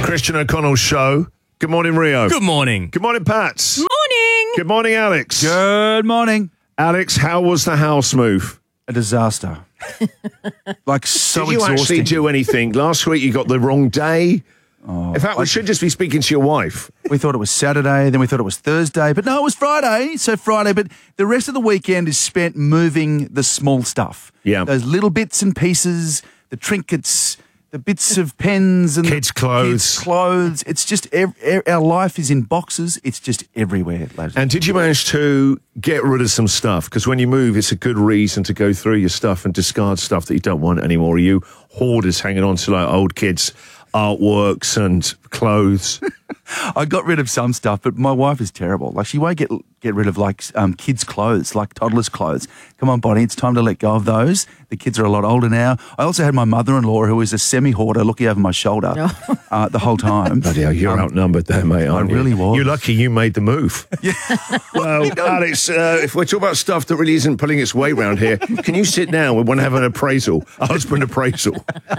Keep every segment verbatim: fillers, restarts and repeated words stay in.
Christian O'Connell Show. Good morning, Rio. Good morning. Good morning, Pats. Morning. Good morning, Alex. Good morning. Alex, how was the house move? A disaster. Like so Did you exhausting. actually do anything? Last week you got the wrong day. Oh, In fact, we I- should just be speaking to your wife. We thought it was Saturday, then we thought it was Thursday, but no, it was Friday. So Friday, but the rest of the weekend is spent moving the small stuff. Yeah. Those little bits and pieces, the trinkets, the bits of pens and Kids' the clothes. Kids' clothes. It's just ev- ev- our life is in boxes. It's just everywhere, ladies. And did you manage to get rid of some stuff? Because when you move, it's a good reason to go through your stuff and discard stuff that you don't want anymore. Are you hoarders hanging on to like old kids' artworks and clothes? I got rid of some stuff, but my wife is terrible. Like, she won't get get rid of, like, um, kids' clothes, like toddlers' clothes. Come on, Bonnie, it's time to let go of those. The kids are a lot older now. I also had my mother-in-law, who is a semi-hoarder, looking over my shoulder uh, the whole time. Bloody hell, you're Um, outnumbered there, mate, aren't you? really was. You're lucky you made the move. Yeah. Well, Alex, uh, if we're talking about stuff that really isn't pulling its weight round here, can you sit down? We want to have an appraisal, a husband appraisal.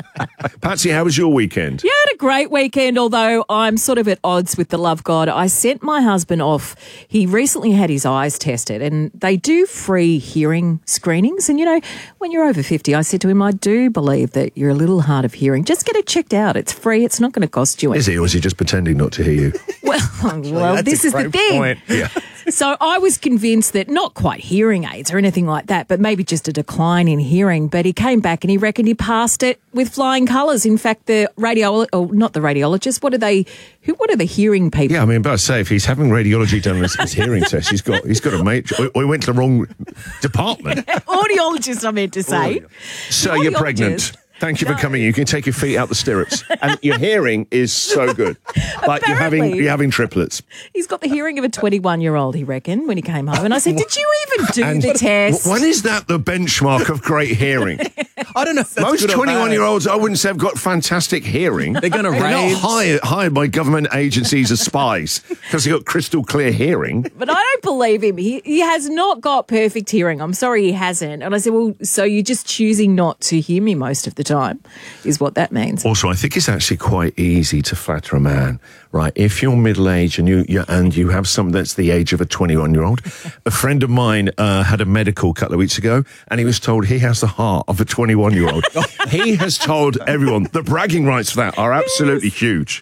Patsy, how was your weekend? Yeah, I had a great weekend, although I'm sort of at odds with the love God. I sent my husband off. He recently had his eyes tested, and they do free hearing screenings. And, you know, when you're over fifty, I said to him, I do believe that you're a little hard of hearing. Just get it checked out. It's free. It's not going to cost you anything. Is he, or is he just pretending not to hear you? Well, well That's this a is the great thing. point. Yeah. So I was convinced that not quite hearing aids or anything like that, but maybe just a decline in hearing. But he came back and he reckoned he passed it with flying colours. In fact, the radio, or not the radiologist, what are they? Who? What are the hearing people? Yeah, I mean, but I say, if he's having radiology done on his, his hearing test, he's got he's got a mate. Or we went to the wrong department. Audiologist, I meant to say. So you're Audiologist. pregnant. Thank you for coming. You can take your feet out the stirrups, and your hearing is so good. Like you're having Apparently. you're having triplets. He's got the hearing of a twenty-one-year-old, he reckoned, when he came home. And I said, did you even do And the test? When is that the benchmark of great hearing? I don't know if that's Most good or bad. twenty-one-year-olds, I wouldn't say, have got fantastic hearing. They're going to They're not rave. hired, hired by government agencies as spies because they've got crystal clear hearing. But I don't believe him. He, he has not got perfect hearing. I'm sorry he hasn't. And I said, well, so you're just choosing not to hear me most of the time, is what that means. Also, I think it's actually quite easy to flatter a man, right? If you're middle-aged and you, you and you have something that's the age of a twenty-one-year-old, a friend of mine uh, had a medical a couple of weeks ago, and he was told he has the heart of a twenty-one-year-old. He has told everyone the bragging rights for that are absolutely huge.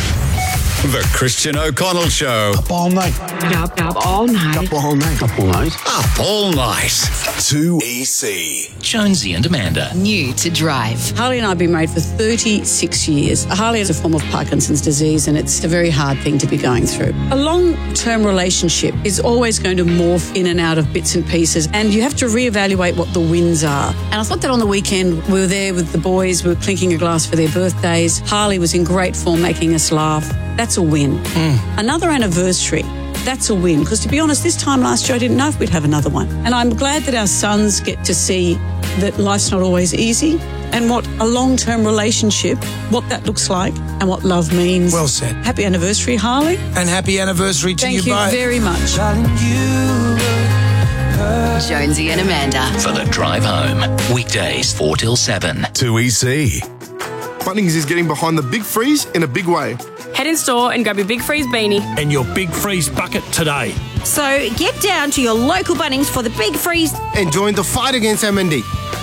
The Christian O'Connell Show. Up all night. Up, up all night. Up all night. Up all night. Up all night. two E C. Jonesy and Amanda. New to drive. Harley and I have been married for thirty-six years. Harley is a form of Parkinson's disease, and it's a very hard thing to be going through. A long-term relationship is always going to morph in and out of bits and pieces, and you have to reevaluate what the wins are. And I thought that on the weekend, we were there with the boys, we were clinking a glass for their birthdays. Harley was in great form, making us laugh. That's a win. Another anniversary. That's a win. Because to be honest, this time last year, I didn't know if we'd have another one. And I'm glad that our sons get to see that life's not always easy and what a long-term relationship, what that looks like and what love means. Well said. Happy anniversary, Harley. And happy anniversary to Thank you you both. very much. Jonesy and Amanda. For the drive home. Weekdays four till seven. two E C. Bunnings is getting behind the Big Freeze in a big way. Head in store and grab your Big Freeze beanie. And your Big Freeze bucket today. So get down to your local Bunnings for the Big Freeze. And join the fight against M N D.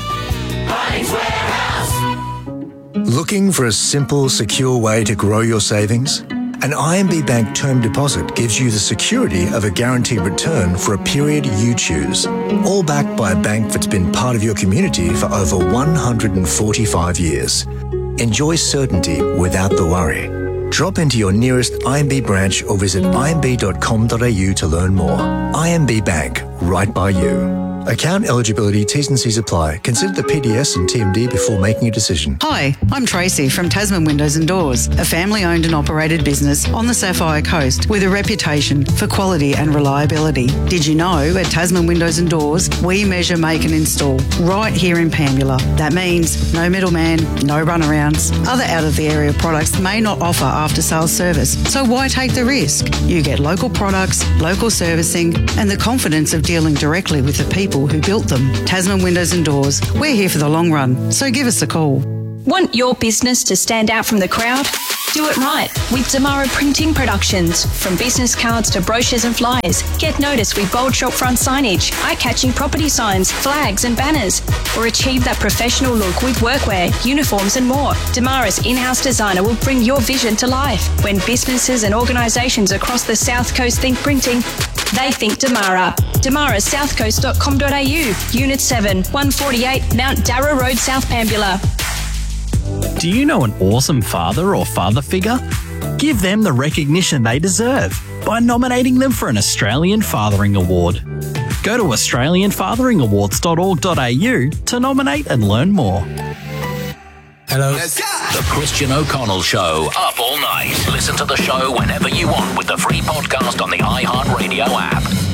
Looking for a simple, secure way to grow your savings? An I M B Bank term deposit gives you the security of a guaranteed return for a period you choose, all backed by a bank that's been part of your community for over one hundred forty-five years. Enjoy certainty without the worry. Drop into your nearest I M B branch or visit I M B dot com dot A U to learn more. I M B Bank, right by you. Account eligibility, T's and C's apply. Consider the P D S and T M D before making a decision. Hi, I'm Tracy from Tasman Windows and Doors, a family-owned and operated business on the Sapphire Coast with a reputation for quality and reliability. Did you know at Tasman Windows and Doors, we measure, make and install right here in Pambula. That means no middleman, no runarounds. Other out-of-the-area products may not offer after-sales service, so why take the risk? You get local products, local servicing and the confidence of dealing directly with the people who built them. Tasman Windows and Doors, we're here for the long run, so give us a call. Want your business to stand out from the crowd? Do it right with Damara Printing Productions. From business cards to brochures and flyers, get noticed with bold shop front signage, eye-catching property signs, flags and banners, or achieve that professional look with workwear, uniforms and more. Damara's in-house designer will bring your vision to life. When businesses and organisations across the South Coast think printing, they think Damara. Damara south coast dot com dot a u, Unit seven, one forty-eight Mount Darra Road, South Pambula. Do you know an awesome father or father figure? Give them the recognition they deserve by nominating them for an Australian Fathering Award. Go to australian fathering awards dot org dot a u to nominate and learn more. Hello. The Christian O'Connell Show, up all night. Listen to the show whenever you want with the free podcast on the iHeartRadio app.